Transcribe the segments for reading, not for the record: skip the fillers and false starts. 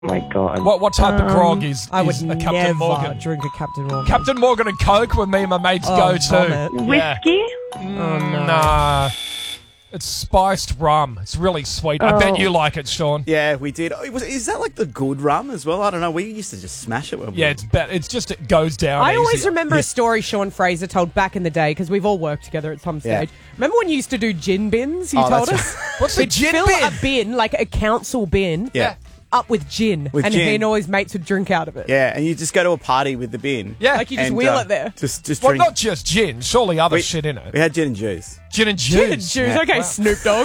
my God. What type of grog is I would a Captain never Morgan? drink a Captain Morgan. Captain Morgan and Coke with me and my mates go to. vomit. Whiskey? Oh, no. Nah. It's spiced rum. It's really sweet. I bet you like it, Sean. Yeah, we did. Oh, is that like the good rum as well? I don't know. We used to just smash it when we Yeah, it's better. It's just it goes down. I always easier. remember a story Sean Fraser told back in the day, because we've all worked together at some Yeah. stage. Remember when you used to do gin bins, you Oh, told that's us? What's a He'd gin fill bin? a bin, like a council bin, Yeah. up with gin. With and gin. he and all his mates would drink out of it. Yeah, and you just go to a party with the bin. Yeah. Like you just and, wheel it there. Just Well, drink. not just gin. Surely other We- shit in it. We had gin and juice. Gin and juice. Gin and juice. Yeah. Okay, Wow. Snoop Dogg.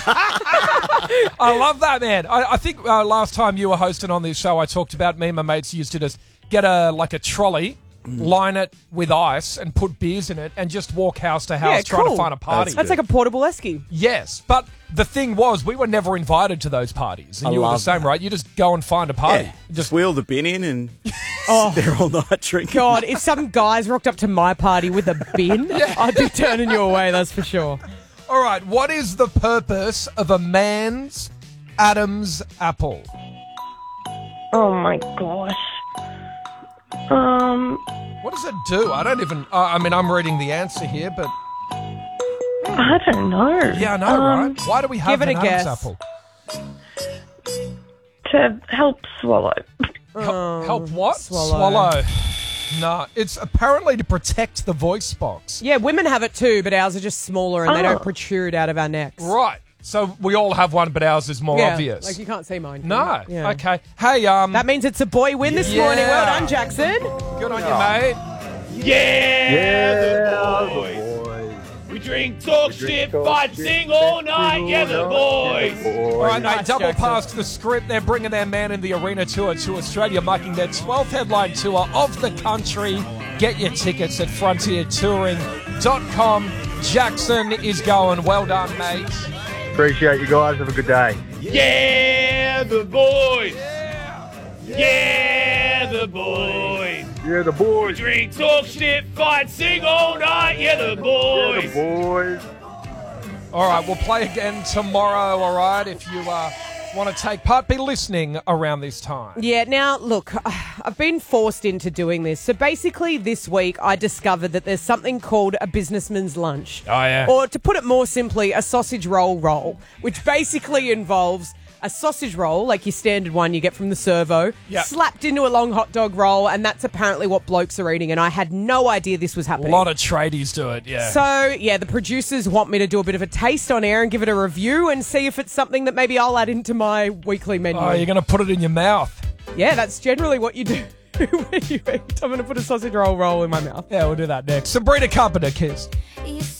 I love that, man. I think last time you were hosting on this show, I talked about me and my mates used to just get a trolley, line it with ice, and put beers in it, and just walk house to house Yeah, trying to cool. find a party. That's like a portable esky. Yes, but the thing was, we were never invited to those parties, and I you were the love same, that. right? You just go and find a party. Yeah, Just just wheel the bin in and Oh. sit there all night drinking. God, if some guys rocked up to my party with a bin, I'd be turning you away, that's for sure. all right. What is the purpose of a man's Adam's apple? Oh, my gosh. What does it do? I don't even. I mean, I'm reading the answer here, but I don't know. yeah, I know, right? Why do we have give it an a Adam's guess. apple? To help swallow. Help what? swallow. No, it's apparently to protect the voice box. Yeah, women have it too, but ours are just smaller and they don't protrude out of our necks. Right. So we all have one, but ours is more Yeah, obvious. like you can't see mine. No. Yeah. Okay. Hey, That means it's a boy win this morning. Well Yeah. done, Jackson. good on you, mate. Yeah, the boys. We drink, talk shit, fight, sing all night. Yeah, the boys. All right, mate, Nice, double Jackson. past the script. They're bringing their Man in the Arena tour to Australia, making their 12th headline tour of the country. Get your tickets at frontiertouring.com. Jackson is going. Well done, mate. Appreciate you guys. Have a good day. Yeah, the boys. Yeah, the boys. Yeah, the boys. Drink, talk shit, fight, sing all night. Yeah, the boys. The boys. All right, we'll play again tomorrow, all right? If you want to take part, be listening around this time. Yeah, now, look, I've been forced into doing this. So basically this week I discovered that there's something called a businessman's lunch. Oh, yeah. Or to put it more simply, a sausage roll, which basically involves a sausage roll, like your standard one you get from the servo, Yep. slapped into a long hot dog roll, and that's apparently what blokes are eating, and I had no idea this was A happening. lot of tradies do it, yeah. So, yeah, the producers want me to do a bit of a taste on air and give it a review and see if it's something that maybe I'll add into my weekly menu. Oh, you're going to put it in your mouth. Yeah, that's generally what you do when you eat. I'm going to put a sausage roll in my mouth. Yeah, we'll do that next. Sabrina Carpenter, Kiss. You